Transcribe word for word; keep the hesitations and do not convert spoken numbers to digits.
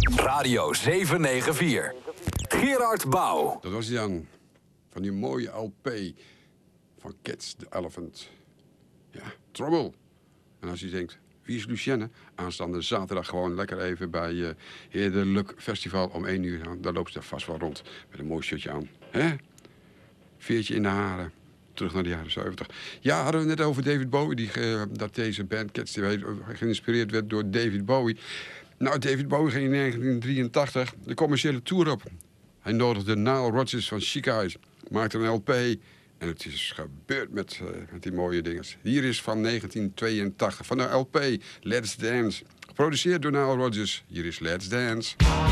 Radio zevenhonderdvier. Gerard Bouw. Dat was hij dan. Van die mooie L P van Cats the Elephant. Ja, Trouble. En als je denkt, wie is Lucienne? Aanstaande zaterdag gewoon lekker even bij uh, Heerderlijk Festival om één uur. Daar loopt ze vast wel rond met een mooi shirtje aan. Hè? Veertje in de haren. Terug naar de jaren zeventig. Ja, hadden we net over David Bowie. Die, uh, dat deze band Cats die geïnspireerd werd door David Bowie. Nou, David Bowie ging in negentien drieëntachtig de commerciële tour op. Hij nodigde Nile Rodgers van Chic Eyes. Maakte een L P. En het is gebeurd met, uh, met die mooie dingen. Hier is van negentien tweeëntachtig van de L P Let's Dance. Geproduceerd door Nile Rodgers. Hier is Let's Dance.